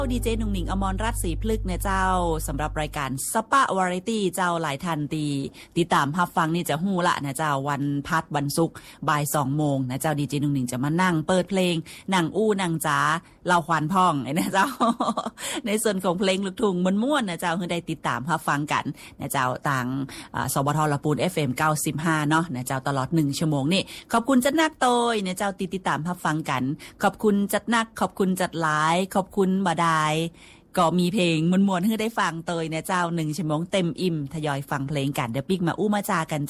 ดีเจหนุ่งหนิงอมรรัตน์ศรีพฤกษ์เนี่ยเจ้าสำหรับรายการสปะวาไรตี้เจ้าหลายทันตีติดตามรับฟังนี่จะฮู้ละนะเจ้าวันพัดวันศุกร์บ่าย 2 โมงนะเจ้าดีเจหนุ่งหนิงจะมานั่งเปิดเพลงนั่งอู้นั่งจ๋าเล่าควานพ่องนะเจ้า ในส่วนของเพลงลูกทุ่งม่วนๆนะเจ้าคือได้ติดตามรับฟังกันนะเจ้าต่างสบทลปูน FM 95เนาะนะเจ้าตลอด1ชั่วโมงนี่ขอบคุณจัดนักโตยนะเจ้าติดตามรับฟังกันขอบคุณจัดนักขอบคุณจัดหลายขอบคุณบดายก็มีเพลงมวนๆให้ได้ฟังเตยนะเจ้า1ชั่วโมงเต็มอิ่มทยอยฟังเพลงกันเดี๋ยวปิ๊กมาอู้มาจากัน